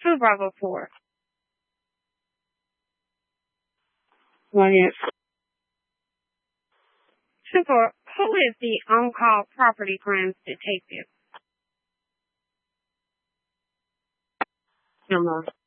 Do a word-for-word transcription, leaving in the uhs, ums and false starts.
two Bravo four. One yes. Two four. Who is the on-call property crimes detective? Hello.